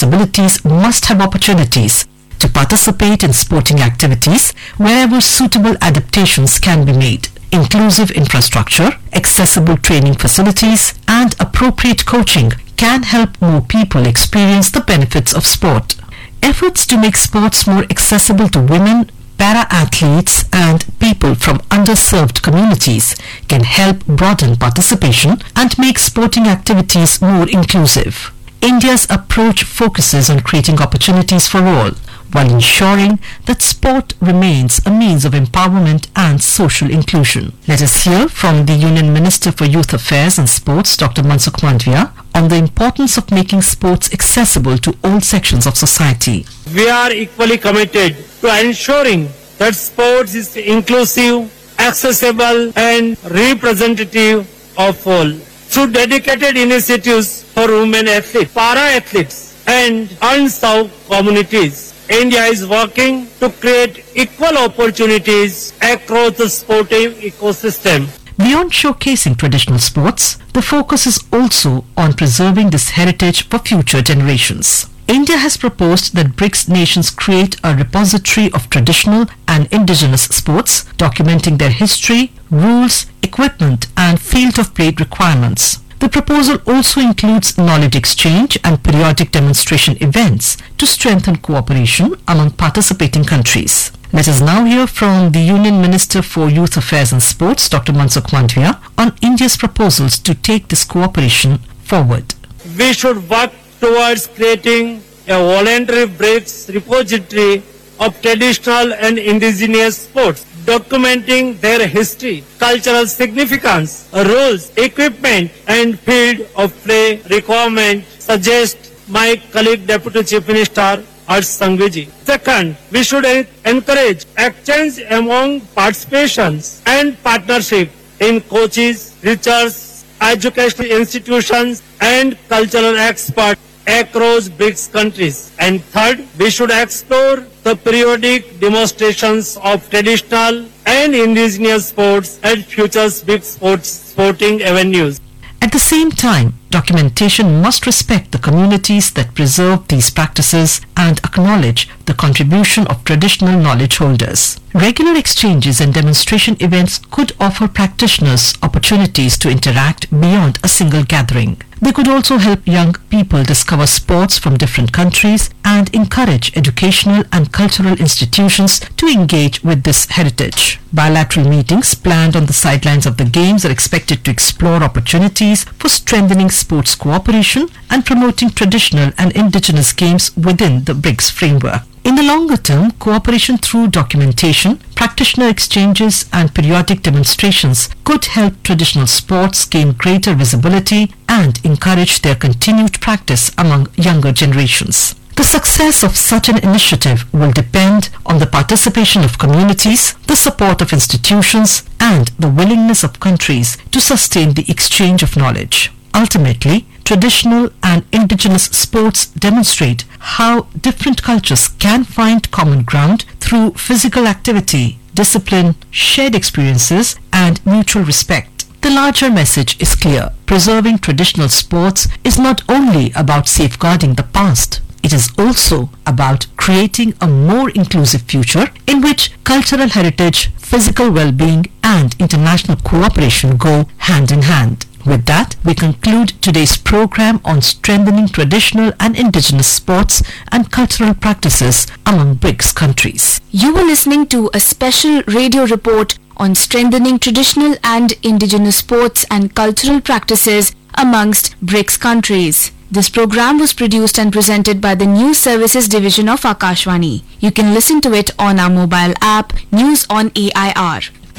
disabilities must have opportunities to participate in sporting activities wherever suitable adaptations can be made. Inclusive infrastructure, accessible training facilities, and appropriate coaching can help more people experience the benefits of sport. Efforts to make sports more accessible to women, para-athletes, and people from underserved communities can help broaden participation and make sporting activities more inclusive. India's approach focuses on creating opportunities for all, while ensuring that sport remains a means of empowerment and social inclusion. Let us hear from the Union Minister for Youth Affairs and Sports, Dr. Mansukh Mandavia, on the importance of making sports accessible to all sections of society. We are equally committed to ensuring that sports is inclusive, accessible and representative of all. Through dedicated initiatives for women athletes, para-athletes and unserved communities, India is working to create equal opportunities across the sporting ecosystem. Beyond showcasing traditional sports, the focus is also on preserving this heritage for future generations. India has proposed that BRICS nations create a repository of traditional and indigenous sports, documenting their history, rules, equipment, and field of play requirements. The proposal also includes knowledge exchange and periodic demonstration events to strengthen cooperation among participating countries. Let us now hear from the Union Minister for Youth Affairs and Sports, Dr. Mansukh Mandavia, on India's proposals to take this cooperation forward. We should work towards creating a voluntary BRICS repository of traditional and indigenous sports, documenting their history, cultural significance, rules, equipment and field of play requirement, suggest my colleague Deputy Chief Minister Harsh Sanghvi. Second, we should encourage exchange among participations and partnership in coaches, research, educational institutions and cultural experts across BRICS countries. And third, we should explore the periodic demonstrations of traditional and indigenous sports at future big sporting avenues. At the same time, documentation must respect the communities that preserve these practices and acknowledge the contribution of traditional knowledge holders. Regular exchanges and demonstration events could offer practitioners opportunities to interact beyond a single gathering. They could also help young people discover sports from different countries and encourage educational and cultural institutions to engage with this heritage. Bilateral meetings planned on the sidelines of the Games are expected to explore opportunities for strengthening sports cooperation and promoting traditional and indigenous games within the BRICS framework. In the longer term, cooperation through documentation, practitioner exchanges and periodic demonstrations could help traditional sports gain greater visibility and encourage their continued practice among younger generations. The success of such an initiative will depend on the participation of communities, the support of institutions, and the willingness of countries to sustain the exchange of knowledge. Ultimately, traditional and indigenous sports demonstrate how different cultures can find common ground through physical activity, discipline, shared experiences, and mutual respect. The larger message is clear. Preserving traditional sports is not only about safeguarding the past. It is also about creating a more inclusive future in which cultural heritage, physical well-being, and international cooperation go hand in hand. With that, we conclude today's program on strengthening traditional and indigenous sports and cultural practices among BRICS countries. You were listening to a special radio report on strengthening traditional and indigenous sports and cultural practices amongst BRICS countries. This program was produced and presented by the News Services Division of Akashvani. You can listen to it on our mobile app, News on AIR.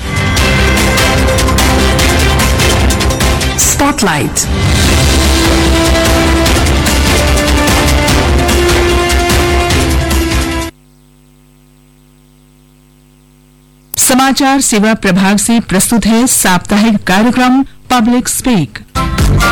Spotlight. समाचार सेवा प्रभाग से प्रस्तुत है साप्ताहिक कार्यक्रम public speak.